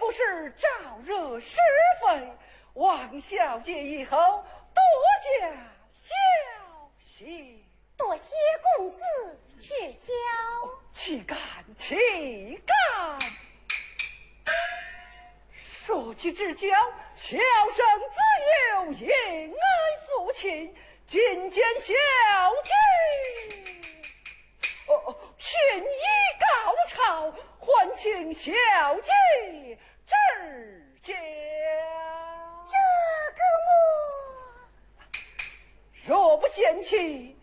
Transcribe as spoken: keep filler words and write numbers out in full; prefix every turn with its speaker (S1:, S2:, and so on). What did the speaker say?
S1: 不是招惹是非，王小姐以后多加小心。
S2: 多谢公子指教。
S1: 岂敢岂敢！说起指教，小生自幼因爱父亲，今见小姐哦哦，情意高潮，还请小姐指教。
S2: 这个我
S1: 若不嫌弃，